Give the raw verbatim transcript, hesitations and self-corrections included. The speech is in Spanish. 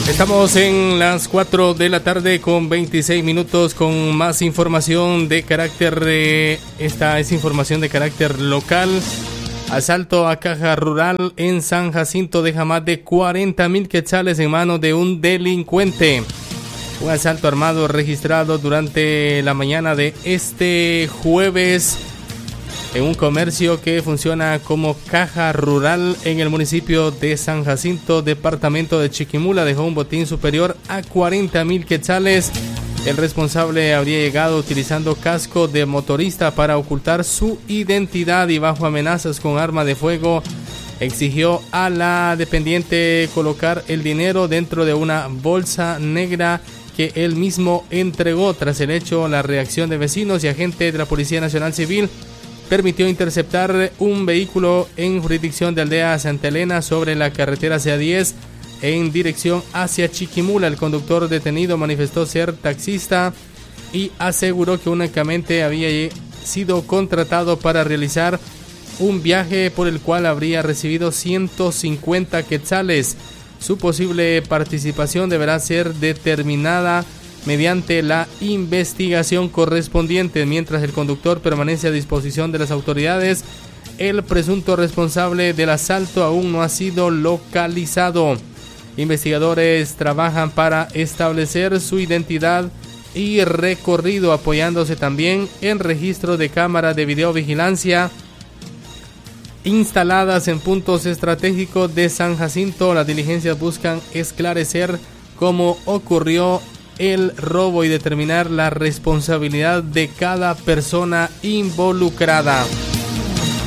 Estamos en las cuatro de la tarde con veintiséis minutos con más información de carácter, eh, esta es información de carácter local. Asalto a caja rural en San Jacinto deja más de cuarenta mil quetzales en manos de un delincuente. Un asalto armado registrado durante la mañana de este jueves en un comercio que funciona como caja rural en el municipio de San Jacinto, departamento de Chiquimula, dejó un botín superior a cuarenta mil quetzales. El responsable habría llegado utilizando casco de motorista para ocultar su identidad y bajo amenazas con arma de fuego exigió a la dependiente colocar el dinero dentro de una bolsa negra que él mismo entregó. Tras el hecho, la reacción de vecinos y agentes de la Policía Nacional Civil permitió interceptar un vehículo en jurisdicción de Aldea Santa Elena sobre la carretera C A diez en dirección hacia Chiquimula. El conductor detenido manifestó ser taxista y aseguró que únicamente había sido contratado para realizar un viaje por el cual habría recibido ciento cincuenta quetzales. Su posible participación deberá ser determinada mediante la investigación correspondiente. Mientras el conductor permanece a disposición de las autoridades, el presunto responsable del asalto aún no ha sido localizado. Investigadores trabajan para establecer su identidad y recorrido, apoyándose también en registro de cámaras de videovigilancia instaladas en puntos estratégicos de San Jacinto. Las diligencias buscan esclarecer cómo ocurrió el robo y determinar la responsabilidad de cada persona involucrada.